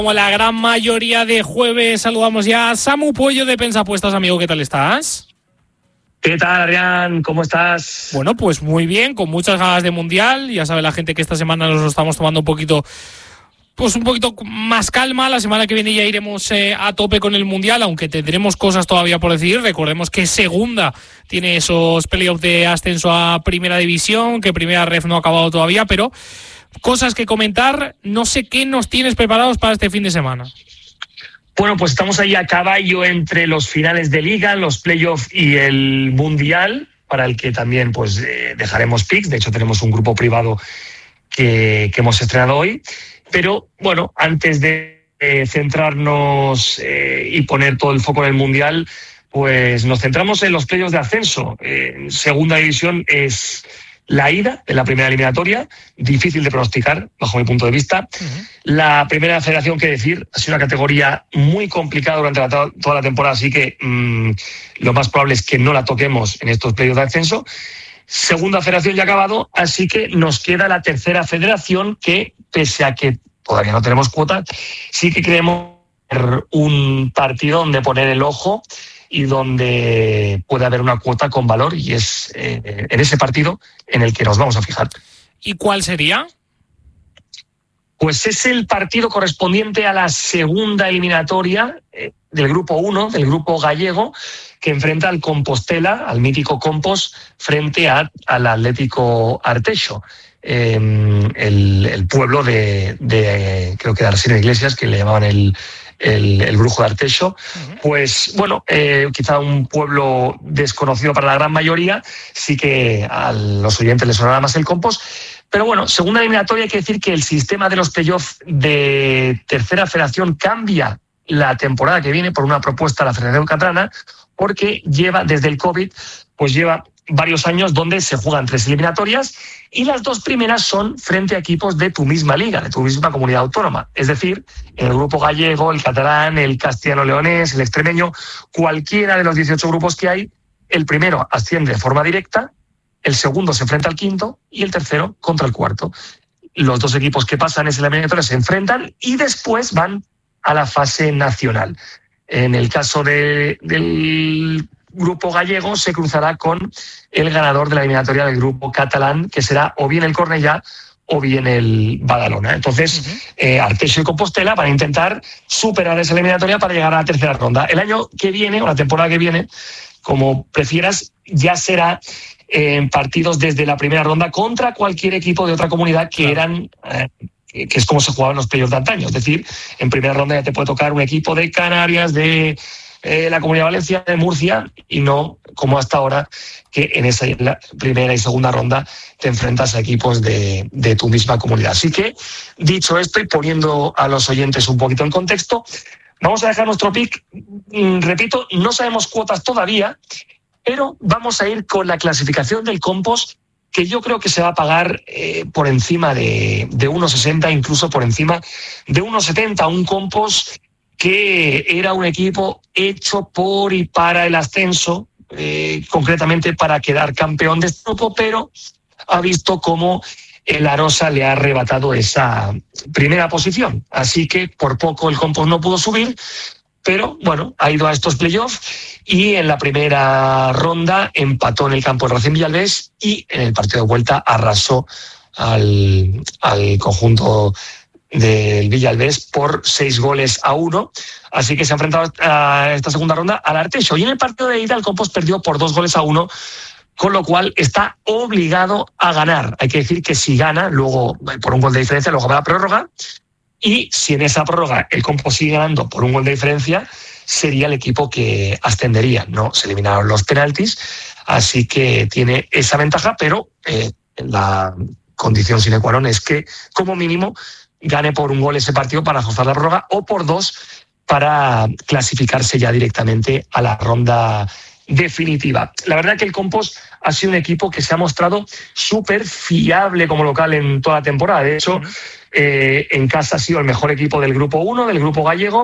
Como la gran mayoría de jueves, saludamos ya a Samu Puello de Pensapuestas. Amigo, ¿qué tal estás? ¿Qué tal, Adrián? ¿Cómo estás? Bueno, pues muy bien, con muchas ganas de Mundial. Ya sabe la gente que esta semana nos lo estamos tomando un poquito más calma. La semana que viene ya iremos a tope con el Mundial, aunque tendremos cosas todavía por decidir. Recordemos que Segunda tiene esos playoffs de ascenso a Primera División, que Primera Ref no ha acabado todavía, pero cosas que comentar. No sé qué nos tienes preparados para este fin de semana. Bueno, pues estamos ahí a caballo entre los finales de Liga, los playoffs y el Mundial, para el que también pues dejaremos picks. De hecho, tenemos un grupo privado que hemos estrenado hoy. Pero bueno, antes de centrarnos y poner todo el foco en el Mundial, pues nos centramos en los playoffs de ascenso. Segunda división es la ida de la primera eliminatoria, difícil de pronosticar bajo mi punto de vista. La primera federación, que decir, ha sido una categoría muy complicada durante toda la temporada, así que lo más probable es que no la toquemos en estos playoffs de ascenso. Segunda federación ya ha acabado, así que nos queda la tercera federación, que pese a que todavía no tenemos cuota, sí que queremos un partido donde poner el ojo y donde puede haber una cuota con valor, y es en ese partido en el que nos vamos a fijar. ¿Y cuál sería? Pues es el partido correspondiente a la segunda eliminatoria del grupo 1, del grupo gallego, que enfrenta al Compostela, al mítico Compos, frente al Atlético Arteixo, el pueblo de creo que de Arsino Iglesias, que le llamaban el brujo de Arteixo. Pues bueno, quizá un pueblo desconocido para la gran mayoría, sí que a los oyentes les sonará más el Compos. Pero bueno, segunda eliminatoria, hay que decir que el sistema de los playoffs de tercera federación cambia la temporada que viene por una propuesta de la Federación Catalana, porque lleva, desde el COVID, pues lleva varios años donde se juegan 3 eliminatorias, y las 2 primeras son frente a equipos de tu misma liga, de tu misma comunidad autónoma. Es decir, en el grupo gallego, el catalán, el castellano-leonés, el extremeño, cualquiera de los 18 grupos que hay, el primero asciende de forma directa, el segundo se enfrenta al quinto y el tercero contra el cuarto. Los 2 equipos que pasan esa eliminatoria se enfrentan y después van a la fase nacional. En el caso del grupo gallego, se cruzará con el ganador de la eliminatoria del grupo catalán, que será o bien el Cornellá o bien el Badalona. Entonces, Arteixo y Compostela van a intentar superar esa eliminatoria para llegar a la tercera ronda. El año que viene, o la temporada que viene, como prefieras, ya será en partidos desde la primera ronda contra cualquier equipo de otra comunidad que eran... que es como se jugaban los playoffs de antaño. Es decir, en primera ronda ya te puede tocar un equipo de Canarias, de la Comunidad Valenciana, de Murcia, y no como hasta ahora, que en esa primera y segunda ronda te enfrentas a equipos de tu misma comunidad. Así que, dicho esto y poniendo a los oyentes un poquito en contexto, vamos a dejar nuestro pick. Repito, no sabemos cuotas todavía, pero vamos a ir con la clasificación del Compos, que yo creo que se va a pagar por encima de 1,60, incluso por encima de 1,70. Un Compos que era un equipo hecho por y para el ascenso, concretamente para quedar campeón de este grupo, pero ha visto cómo el Arosa le ha arrebatado esa primera posición. Así que por poco el Compos no pudo subir, pero bueno, ha ido a estos playoffs y en la primera ronda empató en el campo del Racing Villalbés, y en el partido de vuelta arrasó al conjunto del Villalbés por 6-1. Así que se ha enfrentado a esta segunda ronda al Arteixo, y en el partido de ida el Compos perdió por 2-1, con lo cual está obligado a ganar. Hay que decir que si gana, luego por un gol de diferencia, luego va a la prórroga, y si en esa prórroga el Compos sigue ganando por un gol de diferencia, sería el equipo que ascendería. No se eliminaron los penaltis, así que tiene esa ventaja, pero la condición sine qua non es que, como mínimo, gane por un gol ese partido para forzar la prórroga, o por 2 para clasificarse ya directamente a la ronda definitiva. La verdad que el Compos ha sido un equipo que se ha mostrado súper fiable como local en toda la temporada. De hecho, en casa ha sido el mejor equipo del grupo 1, del grupo gallego.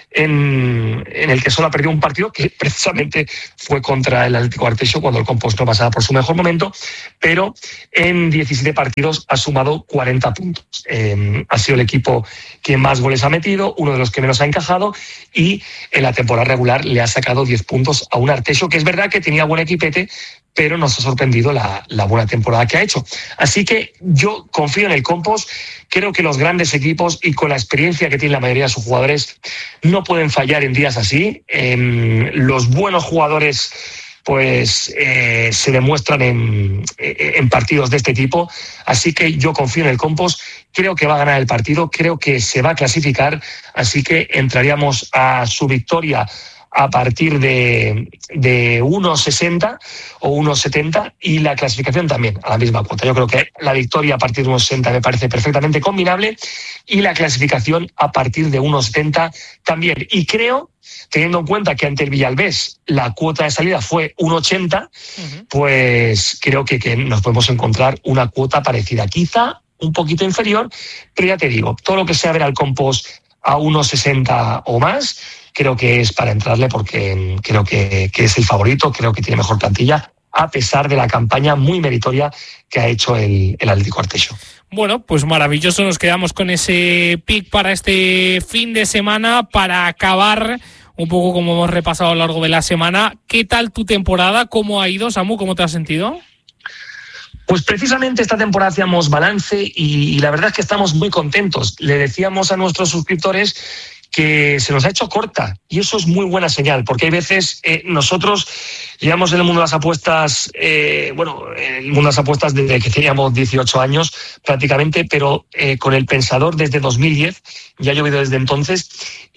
en el que solo ha perdido un partido, que precisamente fue contra el Atlético Arteixo, cuando el Compos no pasaba por su mejor momento, pero en 17 partidos ha sumado 40 puntos. Ha sido el equipo que más goles ha metido, uno de los que menos ha encajado, y en la temporada regular le ha sacado 10 puntos a un Arteixo, que es verdad que tenía buen equipete, pero nos ha sorprendido la buena temporada que ha hecho. Así que yo confío en el Compos. Creo que los grandes equipos, y con la experiencia que tienen la mayoría de sus jugadores, no pueden fallar en días así. Los buenos jugadores pues se demuestran en partidos de este tipo. Así que yo confío en el Compos. Creo que va a ganar el partido, creo que se va a clasificar, así que entraríamos a su victoria a partir de 1,60 o 1,70, y la clasificación también a la misma cuota. Yo creo que la victoria a partir de 1,60 me parece perfectamente combinable, y la clasificación a partir de 1,70 también. Y creo, teniendo en cuenta que ante el Villalbés la cuota de salida fue 1,80, pues creo que nos podemos encontrar una cuota parecida, quizá un poquito inferior, pero ya te digo, todo lo que sea ver al Compos a 1,60 o más, creo que es para entrarle, porque creo que es el favorito, creo que tiene mejor plantilla, a pesar de la campaña muy meritoria que ha hecho el Atlético Arteixo. Bueno, pues maravilloso, nos quedamos con ese pick para este fin de semana. Para acabar, un poco como hemos repasado a lo largo de la semana, ¿qué tal tu temporada? ¿Cómo ha ido, Samu? ¿Cómo te has sentido? Pues precisamente esta temporada hacíamos balance y la verdad es que estamos muy contentos. Le decíamos a nuestros suscriptores que se nos ha hecho corta, y eso es muy buena señal, porque hay veces nosotros llevamos en el mundo de las apuestas, el mundo de las apuestas desde que teníamos 18 años prácticamente, pero con el Pensador desde 2010, ya ha llovido desde entonces,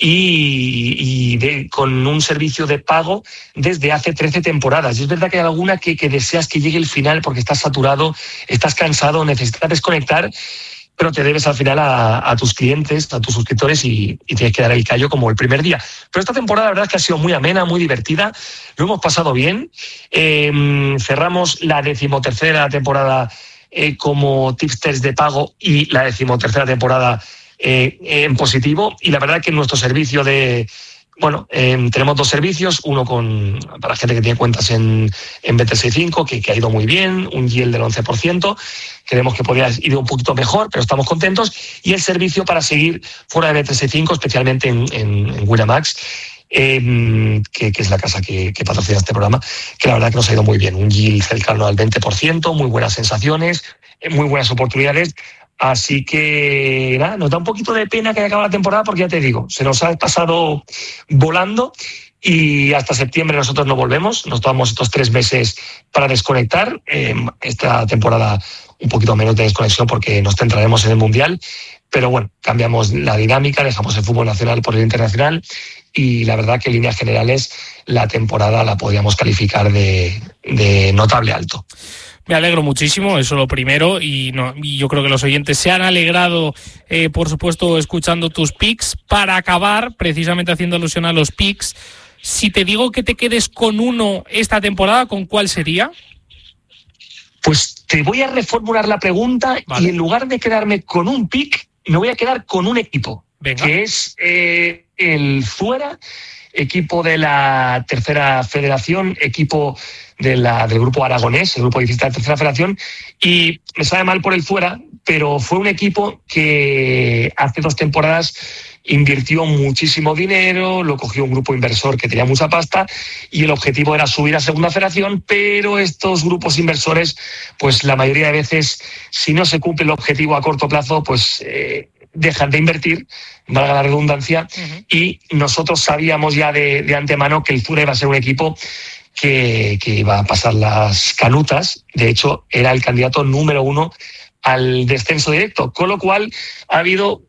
con un servicio de pago desde hace 13 temporadas. Y es verdad que hay alguna que deseas que llegue el final porque estás saturado, estás cansado, necesitas desconectar, pero te debes al final a tus clientes, a tus suscriptores, y tienes que dar el callo como el primer día. Pero esta temporada la verdad es que ha sido muy amena, muy divertida, lo hemos pasado bien. Cerramos la 13ª temporada como tipsters de pago, y la 13ª temporada en positivo, y la verdad que nuestro servicio tenemos dos servicios, uno para gente que tiene cuentas en Bet365, que ha ido muy bien, un yield del 11%, creemos que podría ir un poquito mejor, pero estamos contentos, y el servicio para seguir fuera de Bet365, especialmente en Winamax, que es la casa que patrocina este programa, que la verdad que nos ha ido muy bien, un yield cercano al 20%, muy buenas sensaciones, muy buenas oportunidades. Así que nada, nos da un poquito de pena que haya acabado la temporada, porque ya te digo, se nos ha pasado volando, y hasta septiembre nosotros no volvemos. Nos tomamos estos 3 meses para desconectar. Esta temporada un poquito menos de desconexión porque nos centraremos en el Mundial, pero bueno, cambiamos la dinámica, dejamos el fútbol nacional por el internacional, y la verdad que en líneas generales la temporada la podríamos calificar de notable alto. Me alegro muchísimo, eso lo primero, y yo creo que los oyentes se han alegrado, por supuesto, escuchando tus picks. Para acabar, precisamente haciendo alusión a los picks, si te digo que te quedes con uno esta temporada, ¿con cuál sería? Pues te voy a reformular la pregunta, vale. Y en lugar de quedarme con un pick, me voy a quedar con un equipo. Venga. Que es el Zuera, equipo de la Tercera Federación, equipo del grupo aragonés, el grupo 17 de la Tercera Federación, y me sabe mal por el Zuera, pero fue un equipo que hace 2 temporadas invirtió muchísimo dinero, lo cogió un grupo inversor que tenía mucha pasta, y el objetivo era subir a Segunda Federación, pero estos grupos inversores, pues la mayoría de veces, si no se cumple el objetivo a corto plazo, pues dejan de invertir, valga la redundancia, y nosotros sabíamos ya de antemano que el Zuera iba a ser un equipo que iba a pasar las canutas. De hecho, era el candidato número 1 al descenso directo, con lo cual ha habido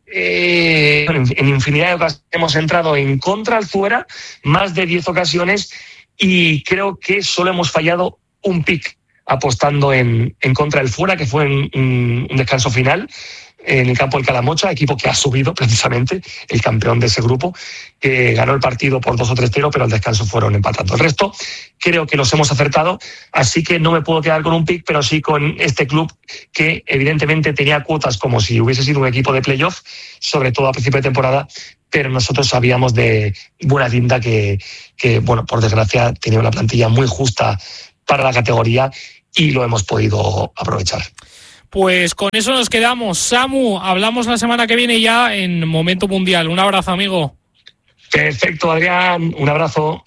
en infinidad de ocasiones hemos entrado en contra al Zuera, más de 10 ocasiones, y creo que solo hemos fallado un pick apostando en contra del Zuera, que fue en un descanso final en el campo del Calamocha, equipo que ha subido precisamente, el campeón de ese grupo, que ganó el partido por 2 o 3-0, pero al descanso fueron empatando. El resto creo que los hemos acertado, así que no me puedo quedar con un pick, pero sí con este club que evidentemente tenía cuotas como si hubiese sido un equipo de playoff, sobre todo a principio de temporada, pero nosotros sabíamos de buena tinta que bueno, por desgracia tenía una plantilla muy justa para la categoría y lo hemos podido aprovechar. Pues con eso nos quedamos. Samu, hablamos la semana que viene ya en Momento Mundial. Un abrazo, amigo. Perfecto, Adrián. Un abrazo.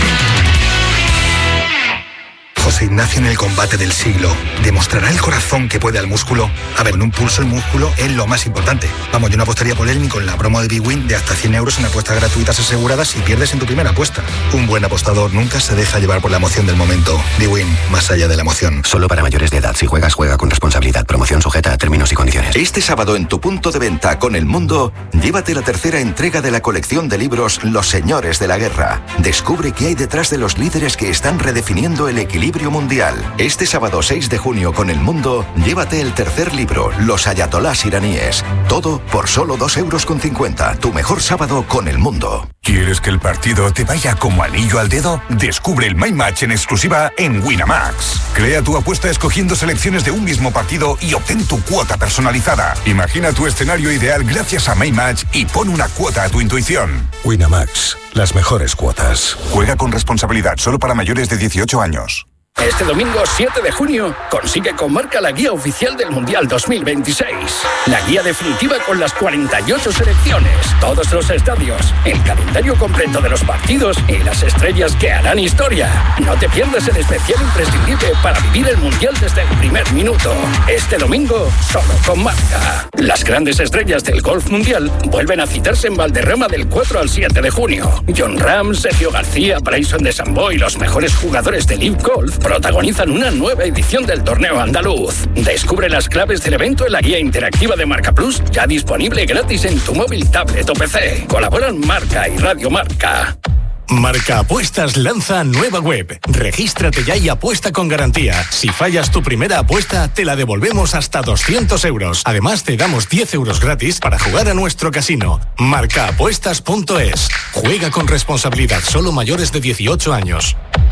José Ignacio en el combate del siglo. ¿Demostrará el corazón que puede al músculo? A ver, en un pulso el músculo es lo más importante. Vamos, yo no apostaría por él ni con la promo de Big Win de hasta 100 euros en apuestas gratuitas aseguradas si pierdes en tu primera apuesta. Un buen apostador nunca se deja llevar por la emoción del momento. Big Win, más allá de la emoción. Solo para mayores de edad. Si juegas, juega con responsabilidad. Promoción sujeta a términos y condiciones. Este sábado en tu punto de venta con El Mundo, llévate la tercera entrega de la colección de libros Los Señores de la Guerra. Descubre qué hay detrás de los líderes que están redefiniendo el equilibrio mundial. Este sábado 6 de junio con El Mundo, llévate el tercer libro, Los Ayatolás iraníes. Todo por solo 2,50 €. Tu mejor sábado con El Mundo. ¿Quieres que el partido te vaya como anillo al dedo? Descubre el My Match en exclusiva en Winamax. Crea tu apuesta escogiendo selecciones de un mismo partido y obtén tu cuota personalizada. Imagina tu escenario ideal gracias a My Match y pon una cuota a tu intuición. Winamax, las mejores cuotas. Juega con responsabilidad, solo para mayores de 18 años. Este domingo 7 de junio consigue con Marca la guía oficial del Mundial 2026. La guía definitiva con las 48 selecciones, todos los estadios, el calendario completo de los partidos y las estrellas que harán historia. No te pierdas el especial imprescindible para vivir el Mundial desde el primer minuto. Este domingo solo con Marca. Las grandes estrellas del golf mundial vuelven a citarse en Valderrama del 4 al 7 de junio. Jon Rahm, Sergio García, Bryson DeChambeau y los mejores jugadores de Live Golf protagonizan una nueva edición del torneo andaluz. Descubre las claves del evento en la guía interactiva de Marca Plus, ya disponible gratis en tu móvil, tablet o PC. Colaboran Marca y Radio Marca. Marca Apuestas lanza nueva web. Regístrate ya y apuesta con garantía. Si fallas tu primera apuesta, te la devolvemos hasta 200 €. Además, te damos 10 € gratis para jugar a nuestro casino. Marcaapuestas.es. Juega con responsabilidad, solo mayores de 18 años.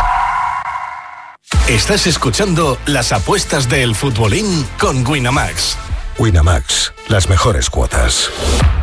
Estás escuchando las apuestas del futbolín con Winamax. Winamax, las mejores cuotas.